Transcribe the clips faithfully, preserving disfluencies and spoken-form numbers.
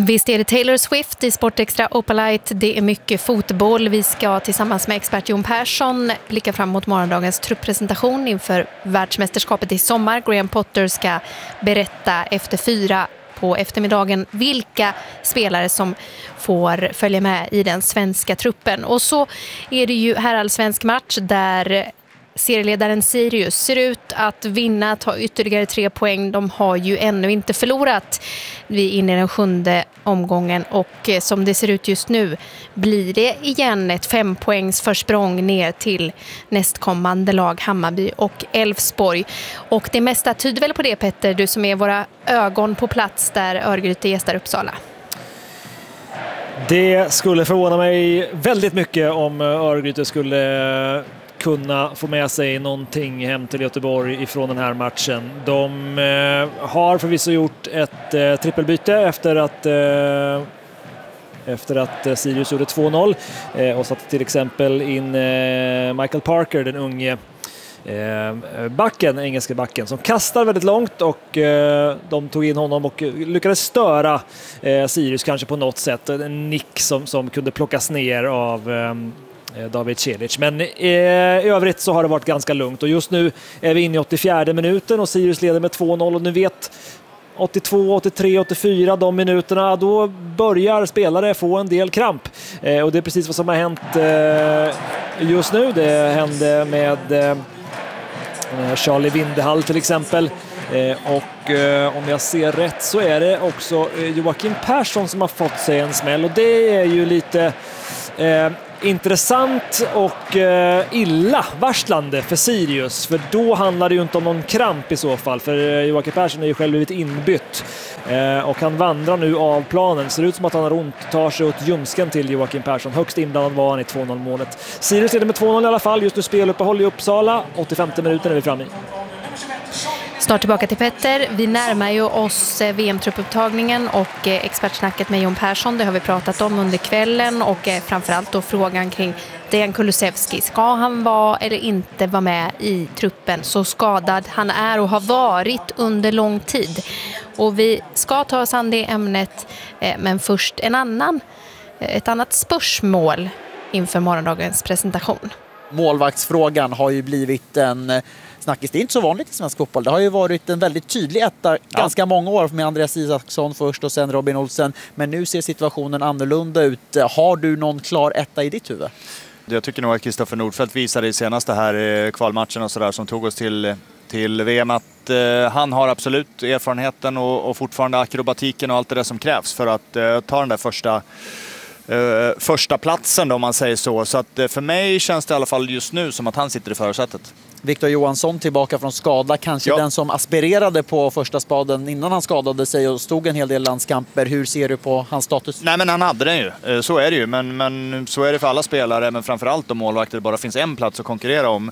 Visst är det Taylor Swift i Sportextra Opalite. Det är mycket fotboll. Vi ska tillsammans med expert Jon Persson blicka fram mot morgondagens trupppresentation inför världsmästerskapet i sommar. Graham Potter ska berätta efter fyra på eftermiddagen vilka spelare som får följa med i den svenska truppen. Och så är det ju herrallsvensk match där serieledaren Sirius ser ut att vinna, ta ytterligare tre poäng. De har ju ännu inte förlorat. Vi är inne i den sjunde omgången och som det ser ut just nu blir det igen ett fem poängs försprång ner till nästkommande lag Hammarby och Elfsborg. Och det mesta tyder väl på det, Petter, du som är våra ögon på plats där Örgryte gästar Uppsala. Det skulle förvåna mig väldigt mycket om Örgryte skulle kunna få med sig någonting hem till Göteborg ifrån den här matchen. De eh, har förvisso gjort ett eh, trippelbyte efter att eh, efter att eh, Sirius gjorde två noll eh, och satte till exempel in eh, Michael Parker, den unge eh, backen, engelska backen, som kastar väldigt långt och eh, de tog in honom och lyckades störa eh, Sirius kanske på något sätt. En nick som, som kunde plockas ner av eh, David Celic. Men eh, i övrigt så har det varit ganska lugnt och just nu är vi inne i åttiofjärde minuten och Sirius leder med två noll och nu vet åttiotvå, åttiotre, åttiofyra de minuterna, då börjar spelare få en del kramp eh, och det är precis vad som har hänt eh, just nu. Det hände med eh, Charlie Windehall till exempel eh, och eh, om jag ser rätt så är det också eh, Joakim Persson som har fått sig en smäll och det är ju lite eh, intressant och eh, illa varslande för Sirius, för då handlar det ju inte om någon kramp i så fall, för eh, Joakim Persson är ju själv blivit inbytt eh, och han vandrar nu av planen. Ser ut som att han har ont, tar sig åt ljumsken till Joakim Persson. Högst inblandad var han i två noll målet. Sirius leder med två noll i alla fall. Just nu speluppehåll i Uppsala. åttiofemte minuten är vi framme i. Snart tillbaka till Petter. Vi närmar ju oss V M-truppupptagningen och expertsnacket med Jon Persson. Det har vi pratat om under kvällen och framförallt då frågan kring Dejan Kulusevski. Ska han vara eller inte vara med i truppen så skadad han är och har varit under lång tid? Och vi ska ta oss an det ämnet, men först en annan, ett annat spörsmål inför morgondagens presentation. Målvaktsfrågan har ju blivit en snackis. Det är inte så vanligt i svensk fotboll. Det har ju varit en väldigt tydlig etta ja. ganska många år med Andreas Isaksson först och sen Robin Olsen. Men nu ser situationen annorlunda ut. Har du någon klar etta i ditt huvud? Jag tycker nog att Kristoffer Nordfeldt visade i senaste här kvalmatchen och sådär som tog oss till, till V M att eh, han har absolut erfarenheten och, och fortfarande akrobatiken och allt det där som krävs för att eh, ta den där första Uh, första platsen då, om man säger så. Så att uh, för mig känns det i alla fall just nu som att han sitter i förarsätet. Victor Johansson tillbaka från skada. Kanske ja. den som aspirerade på första spaden innan han skadade sig och stod en hel del landskamper. Hur ser du på hans status? Nej, men han hade den ju. Uh, så är det ju. Men, men så är det för alla spelare. Men framförallt om målvakter det bara finns en plats att konkurrera om.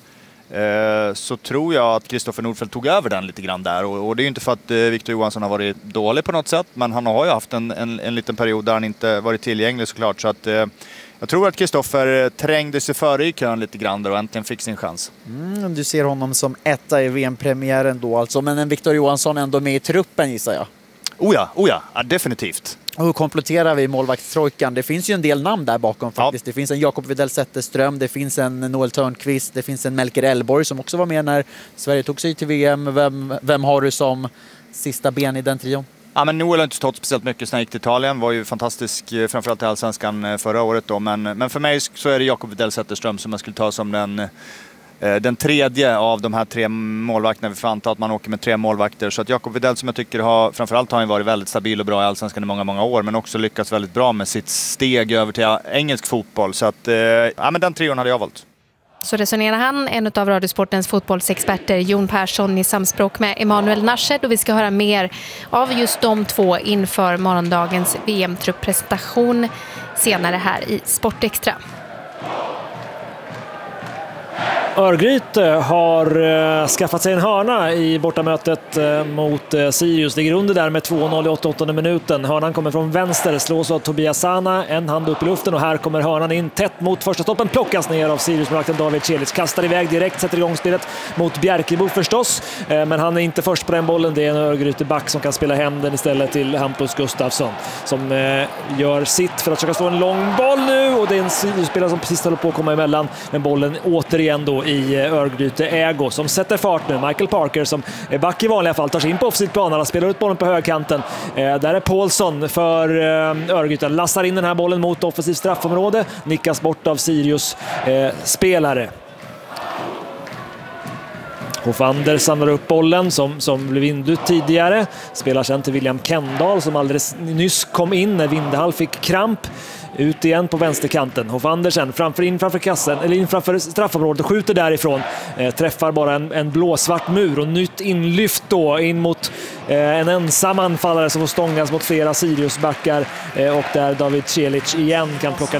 Så tror jag att Kristoffer Nordfeldt tog över den lite grann där. Och, och det är ju inte för att Victor Johansson har varit dålig på något sätt. Men han har ju haft en, en, en liten period där han inte varit tillgänglig såklart. Så att eh, jag tror att Kristoffer trängde sig före i kön lite grann där och äntligen fick sin chans. Mm, du ser honom som etta i V M-premiären då alltså. Men en Victor Johansson ändå med i truppen gissar jag. Oh ja, oh ja, ja definitivt. Och hur kompletterar vi målvaktstrojkan? Det finns ju en del namn där bakom faktiskt. Ja. Det finns en Jakob Widell Zetterström, det finns en Noel Törnqvist, det finns en Melker Elborg som också var med när Sverige tog sig till V M. Vem, vem har du som sista ben i den trion? Ja, men Noel har inte stått speciellt mycket sen han gick till Italien. Var ju fantastisk, framförallt i Allsvenskan förra året då. Men, men för mig så är det Jakob Widell Zetterström som jag skulle ta som den... Den tredje av de här tre målvakterna, vi får anta att man åker med tre målvakter. Så att Jakob Widell som jag tycker har, framförallt har han varit väldigt stabil och bra i Allsvenskan i många, många år. Men också lyckats väldigt bra med sitt steg över till engelsk fotboll. Så att, ja men den trion hade jag valt. Så resonerar han, en av Radiosportens fotbollsexperter Jon Persson i samspråk med Emanuel Narshed. Och vi ska höra mer av just de två inför morgondagens V M-trupppresentation senare här i Sportextra. Örgryte har skaffat sig en hörna i bortamötet mot Sirius. Det är under där med två noll i åttioåttonde minuten. Hörnan kommer från vänster, slås av Tobias Sana, en hand upp i luften och här kommer hörnan in tätt mot första stoppen, plockas ner av Sirius-målvakten David Celic. Kastar iväg direkt, sätter igång spelet mot Bjärkebo förstås, men han är inte först på den bollen. Det är en Örgryte-back som kan spela hem den istället till Hampus Gustafsson som gör sitt för att försöka slå en lång boll nu, och det är en Sirius-spelare som precis håller på att komma emellan, men bollen återigen då i Örgryte ägo som sätter fart nu. Michael Parker som är back i vanliga fall tar sig in på offside planen, spelar ut bollen på högkanten. Eh, där är Paulsson för eh, Örgryte. Lassar in den här bollen mot offensivt straffområde. Nickas bort av Sirius eh, spelare. Hofander samlar upp bollen som, som blev inbytt tidigare. Spelar sen till William Kendall som alldeles nyss kom in när Vindehall fick kramp. Ut igen på vänsterkanten. Hofander sen framför in framför kassen eller in framför straffområdet och skjuter därifrån. Eh, träffar bara en, en blåsvart mur och nytt inlyft då in mot eh, en ensam anfallare som får stångas mot flera Sirius-backar eh, och där David Celic igen kan plocka